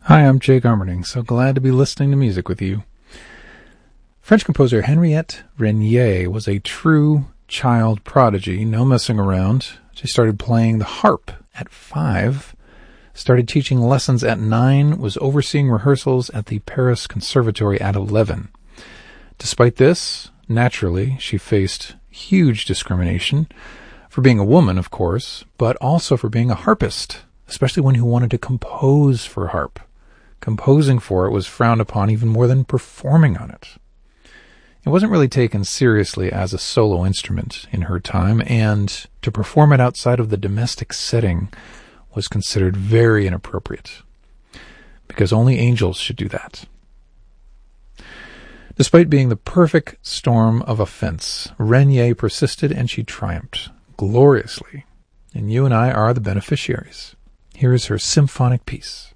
Hi, I'm Jake Armerding, so glad to be listening to music with you. French composer Henriette Renier was a true child prodigy, no messing around. She started playing the harp at 5, started teaching lessons at 9, was overseeing rehearsals at the Paris Conservatory at 11. Despite this, naturally, she faced huge discrimination for being a woman, of course, but also for being a harpist, especially one who wanted to compose for harp. Composing for it was frowned upon even more than performing on it. It wasn't really taken seriously as a solo instrument in her time, and to perform it outside of the domestic setting was considered very inappropriate, because only angels should do that. Despite being the perfect storm of offense, Renier persisted and she triumphed gloriously, and you and I are the beneficiaries. Here is her symphonic piece.